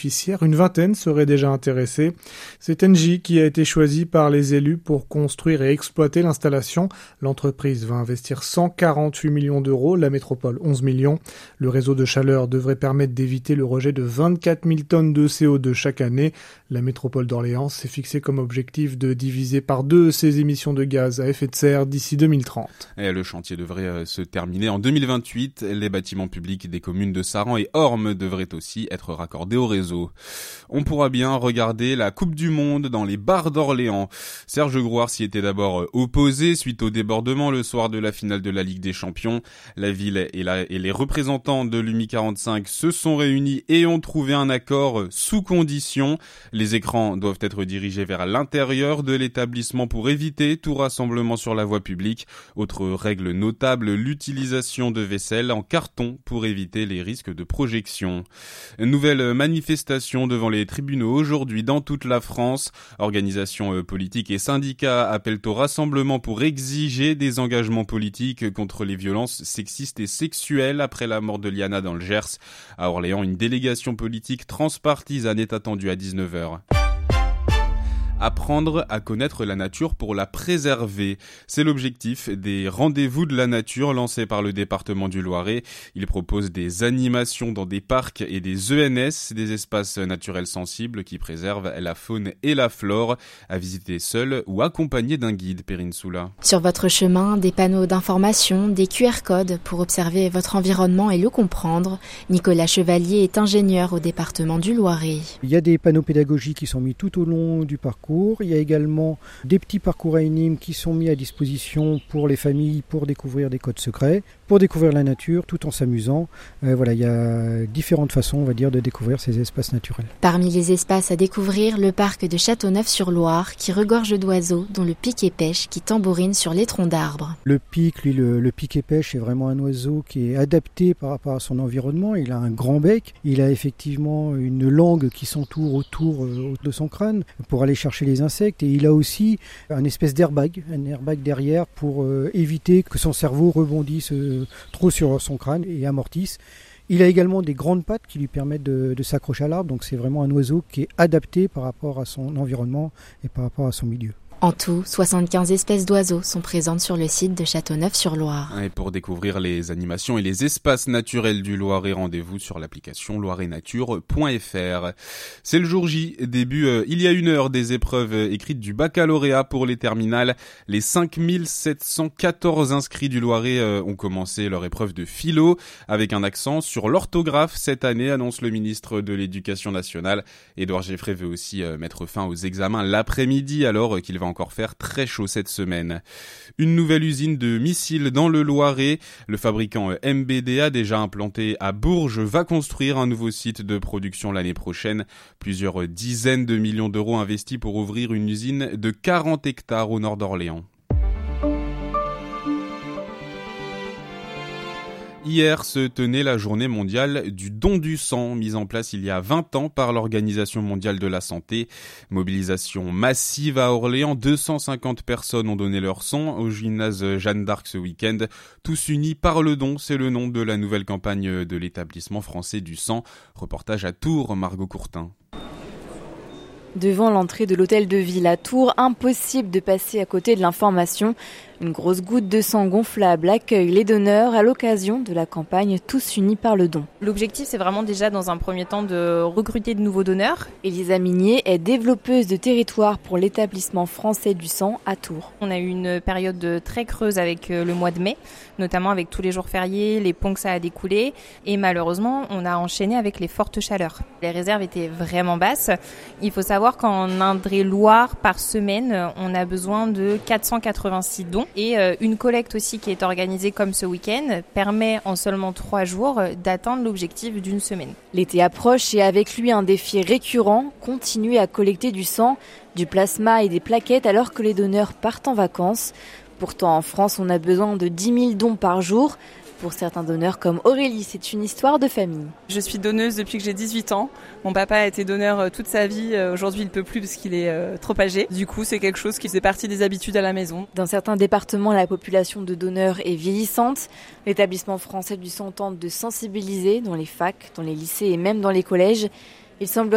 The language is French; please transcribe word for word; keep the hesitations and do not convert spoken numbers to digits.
Une vingtaine seraient déjà intéressés. C'est Engie qui a été choisi par les élus pour construire et exploiter l'installation. L'entreprise va investir cent quarante-huit millions d'euros, la métropole onze millions. Le réseau de chaleur devrait permettre d'éviter le rejet de vingt-quatre mille tonnes de C O deux chaque année. La métropole d'Orléans s'est fixée comme objectif de diviser par deux ses émissions de gaz à effet de serre d'ici deux mille trente. Et le chantier devrait se terminer en deux mille vingt-huit. Les bâtiments publics des communes de Saran et Ormes devraient aussi être raccordés au réseau. On pourra bien regarder la Coupe du Monde dans les bars d'Orléans. Serge Grouard s'y était d'abord opposé suite au débordement le soir de la finale de la Ligue des Champions. La ville et, la, et les représentants de l'U M I quarante-cinq se sont réunis et ont trouvé un accord sous condition. Les écrans doivent être dirigés vers l'intérieur de l'établissement pour éviter tout rassemblement sur la voie publique. Autre règle notable, l'utilisation de vaisselle en carton pour éviter les risques de projection. Nouvelle manifestation devant les tribunaux aujourd'hui dans toute la France. Organisations politiques et syndicats appellent au rassemblement pour exiger des engagements politiques contre les violences sexistes et sexuelles après la mort de Liana dans le Gers. À Orléans, une délégation politique transpartisane est attendue à dix-neuf heures. Apprendre à connaître la nature pour la préserver. C'est l'objectif des rendez-vous de la nature lancés par le département du Loiret. Il propose des animations dans des parcs et des E N S, des espaces naturels sensibles qui préservent la faune et la flore, à visiter seul ou accompagné d'un guide. Perrine Soula. Sur votre chemin, des panneaux d'information, des Q R codes pour observer votre environnement et le comprendre. Nicolas Chevalier est ingénieur au département du Loiret. Il y a des panneaux pédagogiques qui sont mis tout au long du parcours. Il y a également des petits parcours à Nîmes qui sont mis à disposition pour les familles pour découvrir des codes secrets, pour découvrir la nature tout en s'amusant. Euh, voilà, il y a différentes façons, on va dire, de découvrir ces espaces naturels. Parmi les espaces à découvrir, le parc de Châteauneuf-sur-Loire qui regorge d'oiseaux, dont le pic-et-pêche qui tambourine sur les troncs d'arbres. Le pic, lui, le, le pic-et-pêche est vraiment un oiseau qui est adapté par rapport à son environnement. Il a un grand bec, il a effectivement une langue qui s'entoure autour euh, de son crâne pour aller chercher les insectes, et il a aussi un espèce d'airbag, un airbag derrière pour euh, éviter que son cerveau rebondisse euh, trop sur son crâne et amortisse. Il a également des grandes pattes qui lui permettent de, de s'accrocher à l'arbre, donc c'est vraiment un oiseau qui est adapté par rapport à son environnement et par rapport à son milieu. En tout, soixante-quinze espèces d'oiseaux sont présentes sur le site de Châteauneuf-sur-Loire. Et pour découvrir les animations et les espaces naturels du Loiret, rendez-vous sur l'application loiret nature point f r. C'est le jour J, début euh, il y a une heure des épreuves écrites du baccalauréat pour les terminales. Les cinq mille sept cent quatorze inscrits du Loiret euh, ont commencé leur épreuve de philo avec un accent sur l'orthographe cette année, annonce le ministre de l'Éducation nationale. Édouard Geffray veut aussi euh, mettre fin aux examens l'après-midi alors euh, qu'il va encore faire très chaud cette semaine. Une nouvelle usine de missiles dans le Loiret. Le fabricant M B D A, déjà implanté à Bourges, va construire un nouveau site de production l'année prochaine. Plusieurs dizaines de millions d'euros investis pour ouvrir une usine de quarante hectares au nord d'Orléans. Hier se tenait la journée mondiale du don du sang, mise en place il y a vingt ans par l'Organisation mondiale de la santé. Mobilisation massive à Orléans, deux cent cinquante personnes ont donné leur sang au gymnase Jeanne d'Arc ce week-end. Tous unis par le don, c'est le nom de la nouvelle campagne de l'établissement français du sang. Reportage à Tours, Margot Courtin. Devant l'entrée de l'hôtel de ville à Tours, impossible de passer à côté de l'information. Une grosse goutte de sang gonflable accueille les donneurs à l'occasion de la campagne Tous unis par le don. L'objectif, c'est vraiment déjà dans un premier temps de recruter de nouveaux donneurs. Elisa Migné est développeuse de territoire pour l'établissement français du sang à Tours. On a eu une période très creuse avec le mois de mai, notamment avec tous les jours fériés, les ponts que ça a découlé. Et malheureusement, on a enchaîné avec les fortes chaleurs. Les réserves étaient vraiment basses. Il faut savoir qu'en Indre-et-Loire, par semaine, on a besoin de quatre cent quatre-vingt-six dons. Et une collecte aussi qui est organisée comme ce week-end permet en seulement trois jours d'atteindre l'objectif d'une semaine. L'été approche et avec lui un défi récurrent, continuer à collecter du sang, du plasma et des plaquettes alors que les donneurs partent en vacances. Pourtant en France, on a besoin de dix mille dons par jour. Pour certains donneurs comme Aurélie, c'est une histoire de famille. Je suis donneuse depuis que j'ai dix-huit ans. Mon papa a été donneur toute sa vie. Aujourd'hui, il ne peut plus parce qu'il est trop âgé. Du coup, c'est quelque chose qui faisait partie des habitudes à la maison. Dans certains départements, la population de donneurs est vieillissante. L'établissement français du sang tente de sensibiliser dans les facs, dans les lycées et même dans les collèges. Il semble